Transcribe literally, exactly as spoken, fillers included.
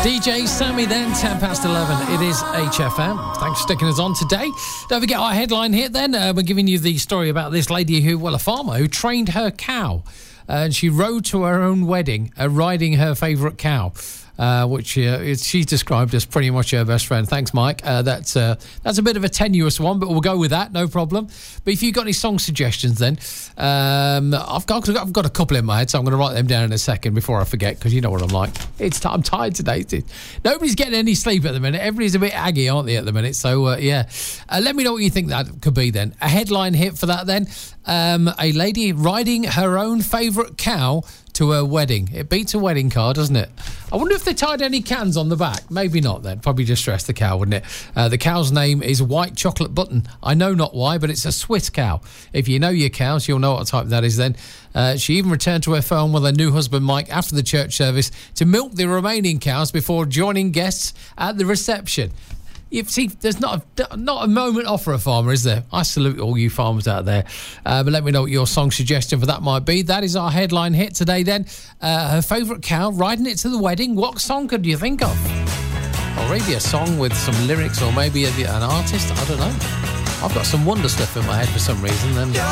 D J Sammy then, ten past eleven. It is H F M. Thanks for sticking us on today. Don't forget our headline hit then. Uh, we're giving you the story about this lady who, well, a farmer who trained her cow. Uh, and she rode to her own wedding, uh, riding her favourite cow. Uh, which uh, is, she's described as pretty much her best friend. Thanks, Mike. Uh, that's uh, that's a bit of a tenuous one, but we'll go with that, no problem. But if you've got any song suggestions, then um, I've got I've got a couple in my head, so I'm going to write them down in a second before I forget, because you know what I'm like. It's t- I'm tired today. Nobody's getting any sleep at the minute. Everybody's a bit aggy, aren't they, at the minute? So uh, yeah, uh, let me know what you think that could be. Then a headline hit for that. Then um, a lady riding her own favourite cow to her wedding. It beats a wedding car, doesn't it? I wonder if they tied any cans on the back. Maybe not then. Probably just stressed the cow, wouldn't it? Uh, the cow's name is White Chocolate Button. I know not why, but it's a Swiss cow. If you know your cows, you'll know what type that is then. Uh, she even returned to her farm with her new husband, Mike, after the church service to milk the remaining cows before joining guests at the reception. You see, there's not a, not a moment off for a farmer, is there? I salute all you farmers out there. Uh, but let me know what your song suggestion for that might be. That is our headline hit today then. Uh, her favourite cow, riding it to the wedding. What song could you think of? Or maybe a song with some lyrics, or maybe a, an artist. I don't know. I've got some wonder stuff in my head for some reason. And